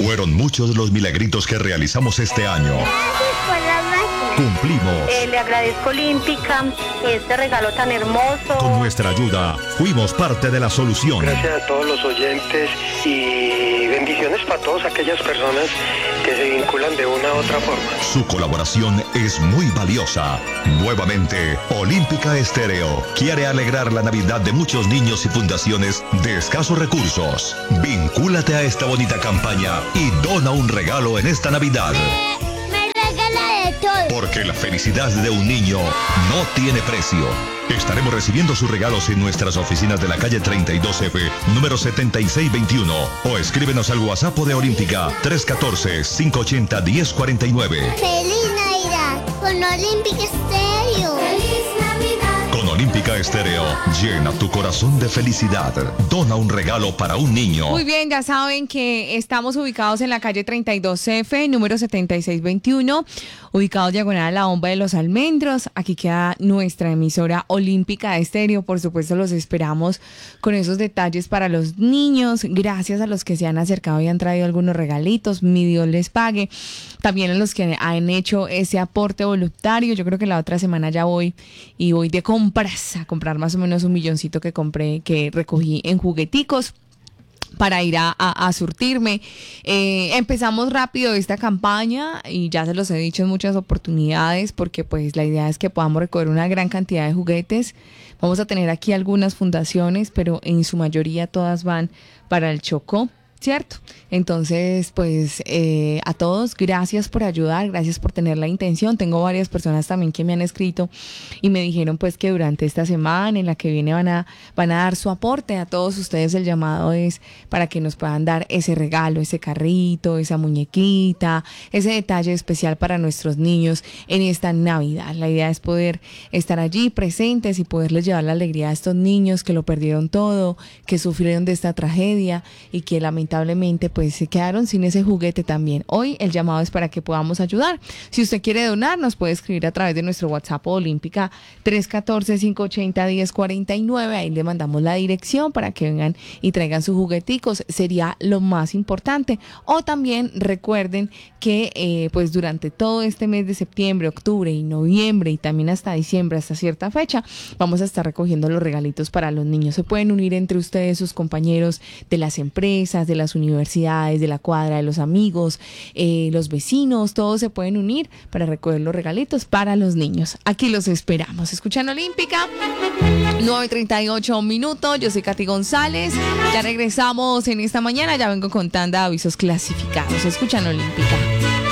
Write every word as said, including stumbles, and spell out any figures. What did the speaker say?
Fueron muchos los milagritos que realizamos este año. Gracias por la máquina. Cumplimos. Eh, le agradezco Olímpica este regalo tan hermoso. Con nuestra ayuda, fuimos parte de la solución. Gracias a todos los oyentes y bendiciones para todas aquellas personas que se vinculan de una u otra forma. Su colaboración es muy valiosa. Nuevamente, Olímpica Estéreo quiere alegrar la Navidad de muchos niños y fundaciones de escasos recursos. Vincúlate a esta bonita campaña y dona un regalo en esta Navidad. Me regala de todo. Porque la felicidad de un niño no tiene precio. Estaremos recibiendo sus regalos en nuestras oficinas de la calle treinta y dos F, número setenta y seis veintiuno. O escríbenos al WhatsApp de Olímpica tres uno cuatro, cinco ocho cero, uno cero cuatro nueve. Feliz Navidad con Olímpica Estéreo. Feliz Navidad. Con Olímpica Estéreo, llena tu corazón de felicidad. Dona un regalo para un niño. Muy bien, ya saben que estamos ubicados en la calle treinta y dos F, número setenta y seis veintiuno, ubicados diagonal a la Bomba de los Almendros. Aquí queda nuestra emisora Olímpica Estéreo. Por supuesto, los esperamos con esos detalles para los niños. Gracias a los que se han acercado y han traído algunos regalitos. Mi Dios les pague. También a los que han hecho ese aporte voluntario. Yo creo que la otra semana ya voy y voy de compras a comprar más o menos un milloncito que compré, que recogí en jugueticos, para ir a, a, a surtirme. Eh, empezamos rápido esta campaña y ya se los he dicho en muchas oportunidades, porque pues la idea es que podamos recoger una gran cantidad de juguetes. Vamos a tener aquí algunas fundaciones, pero en su mayoría todas van para el Chocó, ¿cierto? Entonces, pues eh, a todos, gracias por ayudar, gracias por tener la intención. Tengo varias personas también que me han escrito y me dijeron pues que durante esta semana, en la que viene, van a, van a dar su aporte. A todos ustedes el llamado es para que nos puedan dar ese regalo, ese carrito, esa muñequita, ese detalle especial para nuestros niños en esta Navidad. La idea es poder estar allí presentes y poderles llevar la alegría a estos niños que lo perdieron todo, que sufrieron de esta tragedia y que lamentablemente pues se quedaron sin ese juguete también. Hoy el llamado es para que podamos ayudar. Si usted quiere donar, nos puede escribir a través de nuestro WhatsApp Olímpica tres uno cuatro, cinco ocho cero, uno cero cuatro nueve. Ahí le mandamos la dirección para que vengan y traigan sus jugueticos. Sería lo más importante. O también recuerden que eh, pues durante todo este mes de septiembre, octubre y noviembre, y también hasta diciembre, hasta cierta fecha, vamos a estar recogiendo los regalitos para los niños. Se pueden unir entre ustedes, sus compañeros de las empresas, de las universidades, de la cuadra, de los amigos, eh, los vecinos, todos se pueden unir para recoger los regalitos para los niños. Aquí los esperamos. Escuchan Olímpica, nueve treinta y ocho minutos. Yo soy Katy González. Ya regresamos en esta mañana. Ya vengo con tanda de avisos clasificados. Escuchan Olímpica.